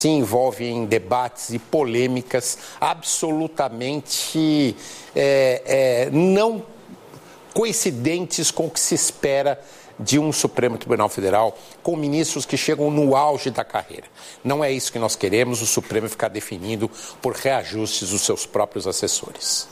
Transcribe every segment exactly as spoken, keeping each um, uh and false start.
se envolve em debates e polêmicas absolutamente é, é, não coincidentes com o que se espera de um Supremo Tribunal Federal, com ministros que chegam no auge da carreira. Não é isso que nós queremos, o Supremo ficar definido por reajustes dos seus próprios assessores.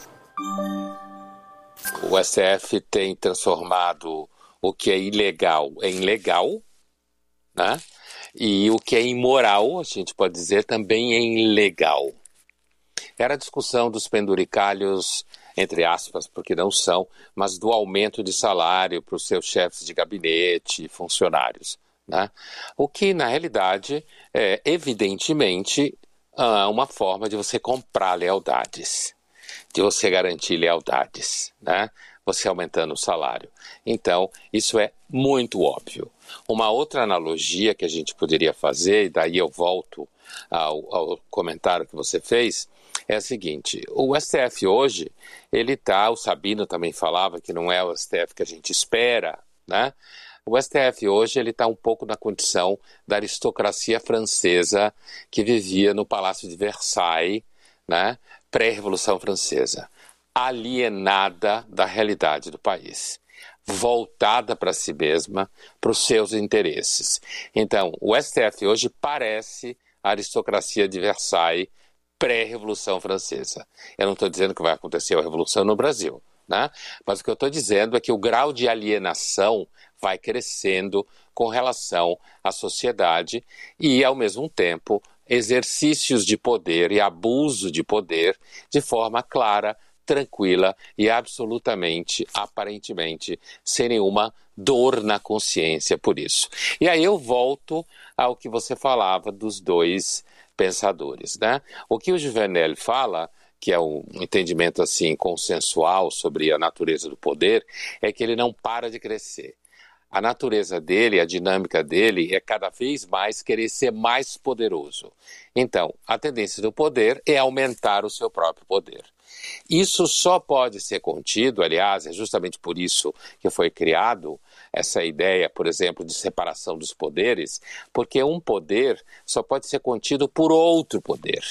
O S T F tem transformado o que é ilegal em legal, né? E o que é imoral, a gente pode dizer, também em legal. Era a discussão dos penduricalhos, entre aspas, porque não são, mas do aumento de salário para os seus chefes de gabinete e funcionários, né? O que, na realidade, é evidentemente uma forma de você comprar lealdades, de você garantir lealdades, né? Você aumentando o salário. Então, isso é muito óbvio. Uma outra analogia que a gente poderia fazer, e daí eu volto ao, ao comentário que você fez, é a seguinte: o S T F hoje, ele está, o Sabino também falava que não é o S T F que a gente espera, né? O S T F hoje, ele está um pouco na condição da aristocracia francesa que vivia no Palácio de Versailles, né? Pré-Revolução Francesa, alienada da realidade do país, voltada para si mesma, para os seus interesses. Então, o S T F hoje parece a aristocracia de Versailles pré-Revolução Francesa. Eu não estou dizendo que vai acontecer a Revolução no Brasil, né? Mas o que eu estou dizendo é que o grau de alienação vai crescendo com relação à sociedade e, ao mesmo tempo, exercícios de poder e abuso de poder de forma clara, tranquila e absolutamente, aparentemente, sem nenhuma dor na consciência por isso. E aí eu volto ao que você falava dos dois pensadores, né? O que o Juvenal fala, que é um entendimento assim consensual sobre a natureza do poder, é que ele não para de crescer. A natureza dele, a dinâmica dele é cada vez mais querer ser mais poderoso. Então, a tendência do poder é aumentar o seu próprio poder. Isso só pode ser contido, aliás, é justamente por isso que foi criado essa ideia, por exemplo, de separação dos poderes, porque um poder só pode ser contido por outro poder.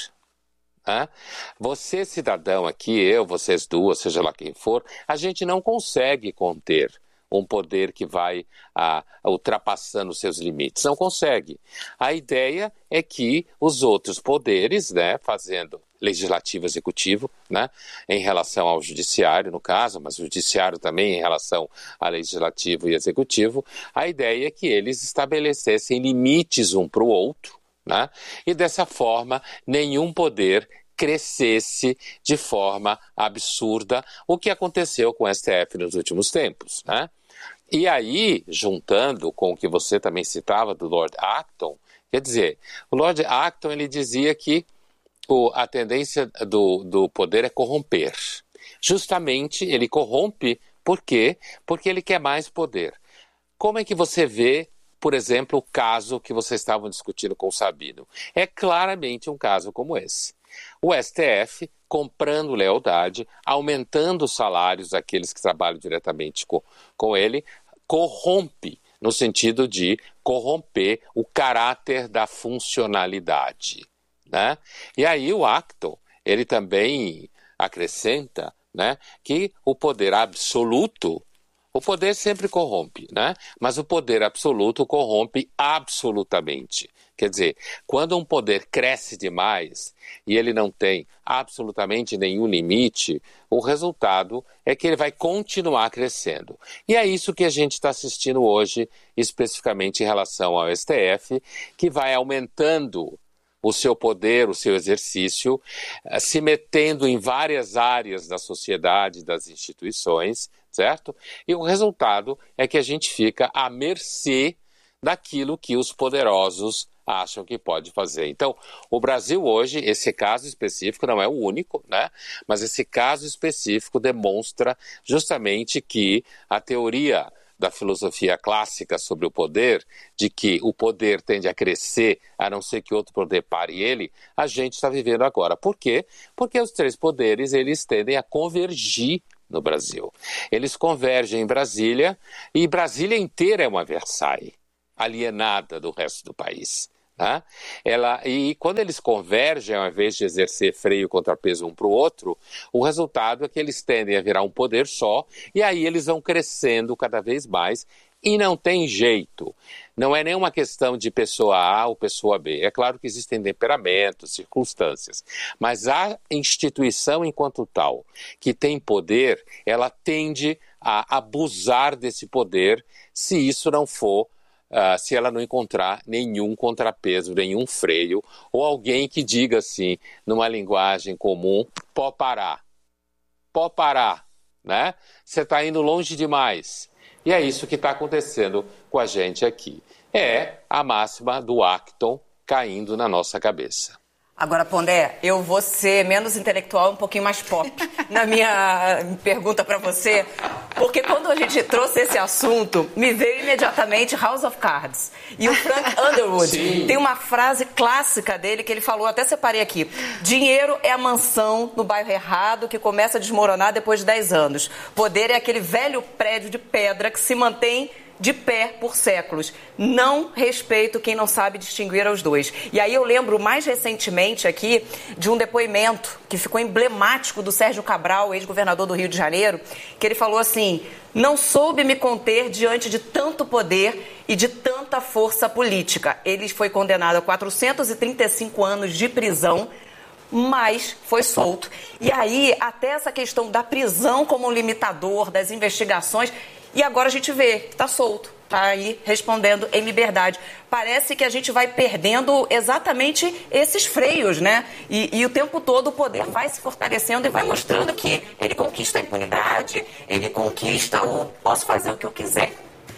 Né? Você, cidadão aqui, eu, vocês duas, seja lá quem for, a gente não consegue conter um poder que vai ah, ultrapassando seus limites. Não consegue. A ideia é que os outros poderes, né, fazendo legislativo, executivo, né, em relação ao judiciário, no caso, mas o judiciário também em relação a legislativo e executivo, a ideia é que eles estabelecessem limites um para o outro, né, e dessa forma nenhum poder crescesse de forma absurda, o que aconteceu com o S T F nos últimos tempos, né? E aí, juntando com o que você também citava do Lord Acton, quer dizer, o Lord Acton ele dizia que o, a tendência do, do poder é corromper. Justamente ele corrompe, por quê? Porque ele quer mais poder. Como é que você vê, por exemplo, o caso que vocês estavam discutindo com o Sabino? É claramente um caso como esse. O S T F comprando lealdade, aumentando os salários daqueles que trabalham diretamente com, com ele, corrompe, no sentido de corromper o caráter da funcionalidade, né? E aí o Acton, ele também acrescenta, né, que o poder absoluto, o poder sempre corrompe, né? Mas o poder absoluto corrompe absolutamente. Quer dizer, quando um poder cresce demais e ele não tem absolutamente nenhum limite, o resultado é que ele vai continuar crescendo. E é isso que a gente está assistindo hoje, especificamente em relação ao S T F, que vai aumentando o seu poder, o seu exercício, se metendo em várias áreas da sociedade, das instituições, certo? E o resultado é que a gente fica à mercê daquilo que os poderosos acham que pode fazer. Então, o Brasil hoje, esse caso específico não é o único, né? Mas esse caso específico demonstra justamente que a teoria da filosofia clássica sobre o poder, de que o poder tende a crescer, a não ser que outro poder pare ele, a gente está vivendo agora. Por quê? Porque os três poderes, eles tendem a convergir no Brasil. Eles convergem em Brasília, e Brasília inteira é uma Versailles, alienada do resto do país, Né? Ela, e quando eles convergem, ao invés de exercer freio e contrapeso um para o outro, o resultado é que eles tendem a virar um poder só, e aí eles vão crescendo cada vez mais, e não tem jeito. Não é nenhuma questão de pessoa A ou pessoa B. É claro que existem temperamentos, circunstâncias, mas a instituição enquanto tal, que tem poder, ela tende a abusar desse poder se isso não for Uh, se ela não encontrar nenhum contrapeso, nenhum freio, ou alguém que diga assim, numa linguagem comum, pode parar, pode parar, né? Você está indo longe demais. E é isso que está acontecendo com a gente aqui. É a máxima do Acton caindo na nossa cabeça. Agora, Pondé, eu vou ser menos intelectual, um pouquinho mais pop na minha pergunta para você, porque quando a gente trouxe esse assunto, me veio imediatamente House of Cards. E o Frank Underwood Sim. tem uma frase clássica dele que ele falou, até separei aqui: dinheiro é a mansão no bairro errado que começa a desmoronar depois de dez anos. Poder é aquele velho prédio de pedra que se mantém de pé por séculos. Não respeito quem não sabe distinguir os dois. E aí eu lembro mais recentemente aqui de um depoimento que ficou emblemático do Sérgio Cabral, ex-governador do Rio de Janeiro, que ele falou assim: não soube me conter diante de tanto poder e de tanta força política. Ele foi condenado a quatrocentos e trinta e cinco anos de prisão, mas foi solto. E aí, até essa questão da prisão como limitador das investigações, e agora a gente vê que está solto, está aí respondendo em liberdade. Parece que a gente vai perdendo exatamente esses freios, né? E, e o tempo todo o poder vai se fortalecendo e vai mostrando que ele conquista a impunidade, ele conquista o posso fazer o que eu quiser.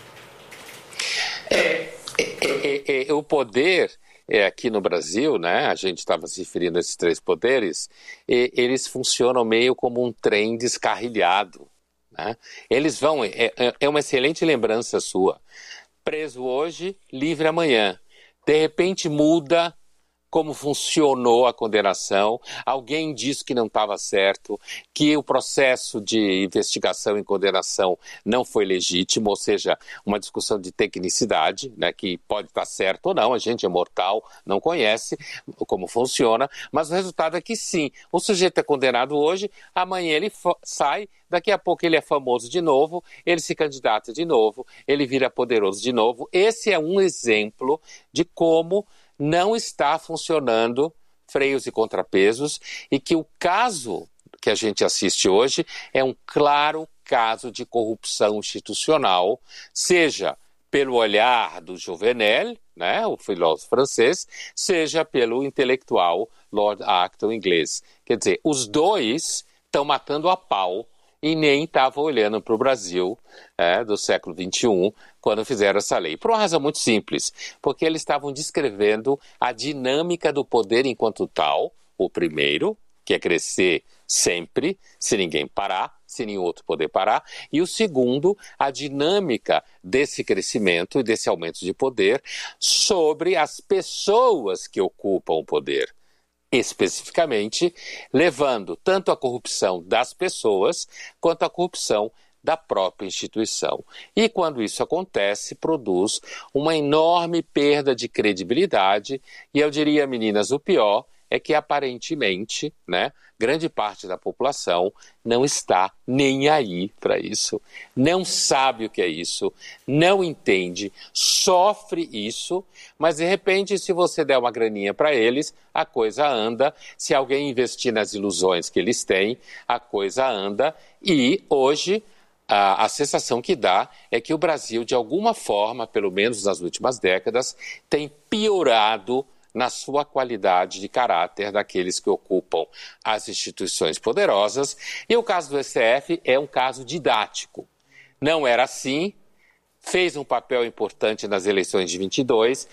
É, é, é, é, o poder... É, aqui no Brasil, né, a gente estava se referindo a esses três poderes, e, eles funcionam meio como um trem descarrilhado. Né? Eles vão, é, é uma excelente lembrança sua, preso hoje, livre amanhã. De repente muda como funcionou a condenação, alguém disse que não estava certo, que o processo de investigação e condenação não foi legítimo, ou seja, uma discussão de tecnicidade, né, que pode estar certo ou não, a gente é mortal, não conhece como funciona, mas o resultado é que sim, o sujeito é condenado hoje, amanhã ele sai, daqui a pouco ele é famoso de novo, ele se candidata de novo, ele vira poderoso de novo. Esse é um exemplo de como não está funcionando freios e contrapesos e que o caso que a gente assiste hoje é um claro caso de corrupção institucional, seja pelo olhar do Jouvenel, né, o filósofo francês, seja pelo intelectual Lord Acton inglês. Quer dizer, os dois estão matando a pau e nem estavam olhando para o Brasil é, do século vinte e um quando fizeram essa lei. Por uma razão muito simples, porque eles estavam descrevendo a dinâmica do poder enquanto tal, o primeiro, que é crescer sempre, se ninguém parar, se nenhum outro poder parar, e o segundo, a dinâmica desse crescimento e desse aumento de poder sobre as pessoas que ocupam o poder. Especificamente, levando tanto a corrupção das pessoas quanto a corrupção da própria instituição. E quando isso acontece, produz uma enorme perda de credibilidade e eu diria, meninas, o pior é que aparentemente, né, grande parte da população não está nem aí para isso, não sabe o que é isso, não entende, sofre isso, mas de repente se você der uma graninha para eles, a coisa anda, se alguém investir nas ilusões que eles têm, a coisa anda e hoje a, a sensação que dá é que o Brasil, de alguma forma, pelo menos nas últimas décadas, tem piorado na sua qualidade de caráter daqueles que ocupam as instituições poderosas. E o caso do S T F é um caso didático. Não era assim, fez um papel importante nas eleições de vinte e dois,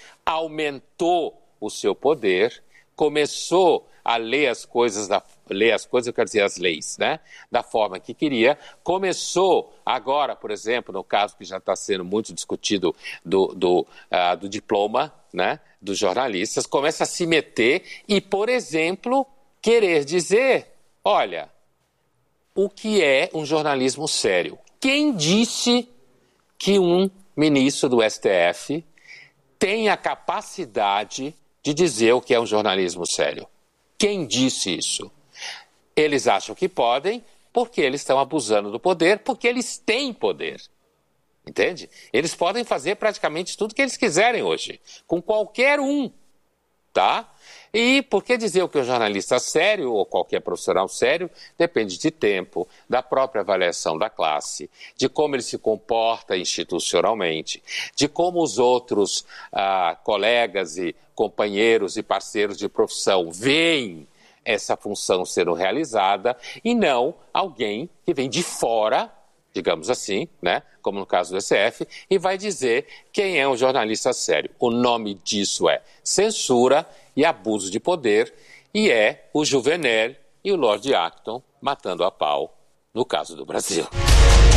aumentou o seu poder, começou a ler as coisas, da, ler as coisas, eu quero dizer as leis, né, da forma que queria, começou agora, por exemplo, no caso que já está sendo muito discutido do, do, uh, do diploma, né, dos jornalistas, começa a se meter e, por exemplo, querer dizer, olha, o que é um jornalismo sério? Quem disse que um ministro do S T F tem a capacidade de dizer o que é um jornalismo sério. Quem disse isso? Eles acham que podem porque eles estão abusando do poder, porque eles têm poder. Entende? Eles podem fazer praticamente tudo que eles quiserem hoje, com qualquer um, tá? E por que dizer o que é um jornalista sério ou qualquer profissional sério? Depende de tempo, da própria avaliação da classe, de como ele se comporta institucionalmente, de como os outros ah, colegas e companheiros e parceiros de profissão veem essa função sendo realizada e não alguém que vem de fora, digamos assim, né, como no caso do S T F, e vai dizer quem é um jornalista sério. O nome disso é censura e abuso de poder, e é o Juvenel e o Lord Acton matando a pau no caso do Brasil.